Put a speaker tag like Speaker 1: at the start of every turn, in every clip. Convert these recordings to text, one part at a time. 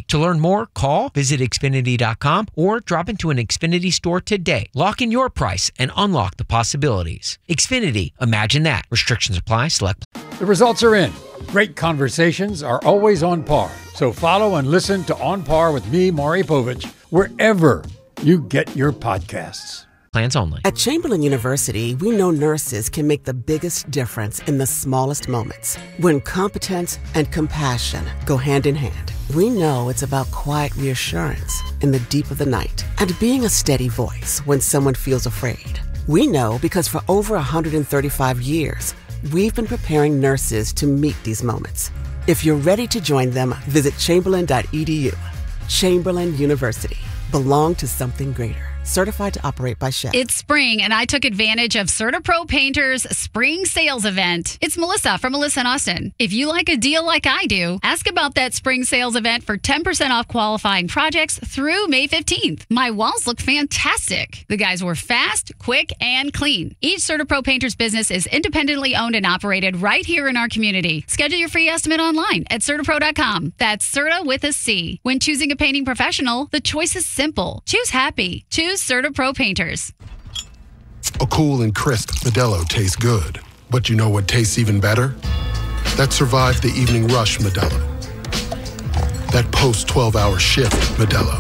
Speaker 1: To learn more, call, visit Xfinity.com, or drop into an Xfinity store today. Lock in your price and unlock the possibilities. Xfinity, imagine that. Restrictions apply. Select.
Speaker 2: The results are in. Great conversations are always on par. So follow and listen to On Par with me, Maury Povich, wherever you get your podcasts.
Speaker 1: Plans only.
Speaker 3: At Chamberlain University, we know nurses can make the biggest difference in the smallest moments. When competence and compassion go hand in hand, we know it's about quiet reassurance in the deep of the night and being a steady voice when someone feels afraid. We know because for over 135 years, we've been preparing nurses to meet these moments. If you're ready to join them, visit chamberlain.edu. Chamberlain University. Belong to something greater. Certified to operate by Chef.
Speaker 4: It's spring, and I took advantage of CertaPro Painters spring sales event. It's Melissa from Melissa and Austin. If you like a deal like I do, ask about that spring sales event for 10% off qualifying projects through May 15th. My walls look fantastic. The guys were fast, quick, and clean. Each CertaPro Painters business is independently owned and operated right here in our community. Schedule your free estimate online at CertaPro.com. That's Certa with a C. When choosing a painting professional, the choice is simple. Choose happy. Choose CertaPro Painters.
Speaker 5: A cool and crisp Modelo tastes good. But you know what tastes even better? That survived the evening rush Modelo. That post-12-hour shift Modelo.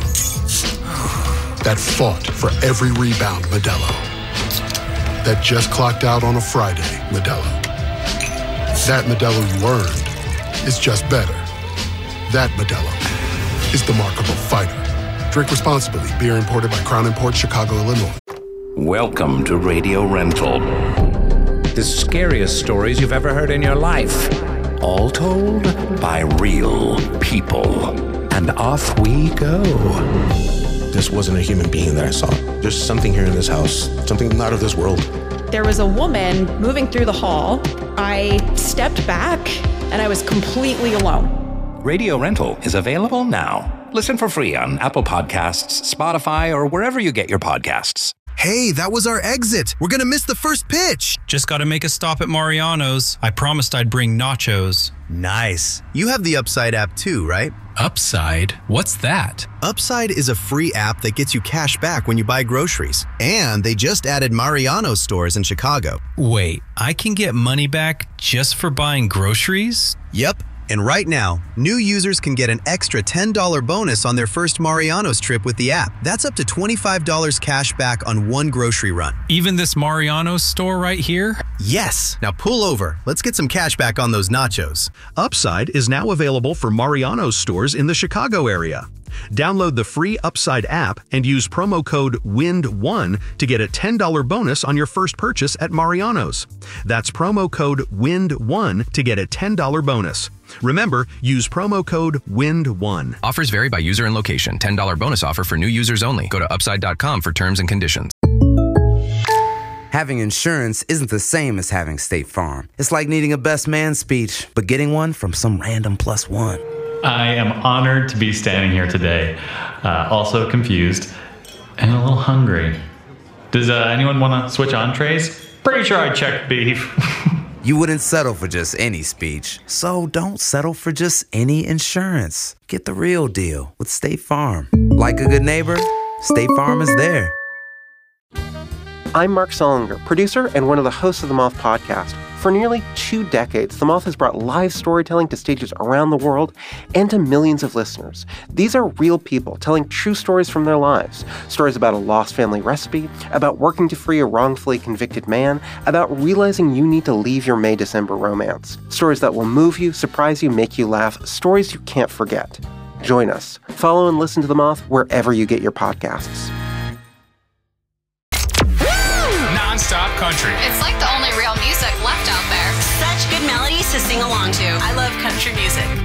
Speaker 5: That fought for every rebound Modelo. That just clocked out on a Friday Modelo. That Modelo you earned is just better. That Modelo is the mark of a fighter. Drink responsibly. Beer imported by Crown Imports, Chicago, Illinois.
Speaker 6: Welcome to Radio Rental. The scariest stories you've ever heard in your life. All told by real people. And off we go.
Speaker 7: This wasn't a human being that I saw. There's something here in this house. Something not of this world.
Speaker 8: There was a woman moving through the hall. I stepped back and I was completely alone.
Speaker 6: Radio Rental is available now. Listen for free on Apple Podcasts, Spotify, or wherever you get your podcasts.
Speaker 9: Hey, that was our exit. We're going to miss the first pitch.
Speaker 10: Just got to make a stop at Mariano's. I promised I'd bring nachos.
Speaker 9: Nice. You have the Upside app too, right?
Speaker 10: Upside? What's that?
Speaker 9: Upside is a free app that gets you cash back when you buy groceries. And they just added Mariano's stores in Chicago.
Speaker 10: Wait, I can get money back just for buying groceries?
Speaker 9: Yep. And right now, new users can get an extra $10 bonus on their first Mariano's trip with the app. That's up to $25 cash back on one grocery run.
Speaker 10: Even this Mariano's store right here?
Speaker 9: Yes. Now pull over. Let's get some cash back on those nachos.
Speaker 11: Upside is now available for Mariano's stores in the Chicago area. Download the free Upside app and use promo code WIND1 to get a $10 bonus on your first purchase at Mariano's. That's promo code WIND1 to get a $10 bonus. Remember, use promo code WIND1.
Speaker 12: Offers vary by user and location. $10 bonus offer for new users only. Go to Upside.com for terms and conditions.
Speaker 13: Having insurance isn't the same as having State Farm. It's like needing a best man speech, but getting one from some random plus one.
Speaker 14: I am honored to be standing here today, also confused and a little hungry. Does anyone want to switch entrees? Pretty sure I checked beef.
Speaker 13: You wouldn't settle for just any speech, so don't settle for just any insurance. Get the real deal with State Farm. Like a good neighbor, State Farm is there.
Speaker 15: I'm Mark Solinger, producer and one of the hosts of the Moth Podcast. For nearly 2 decades, The Moth has brought live storytelling to stages around the world and to millions of listeners. These are real people telling true stories from their lives. Stories about a lost family recipe, about working to free a wrongfully convicted man, about realizing you need to leave your May-December romance. Stories that will move you, surprise you, make you laugh. Stories you can't forget. Join us. Follow and listen to The Moth wherever you get your podcasts.
Speaker 16: Non-stop country.
Speaker 17: It's like the only real music left out there.
Speaker 18: Such good melodies to sing along to.
Speaker 17: I love country music.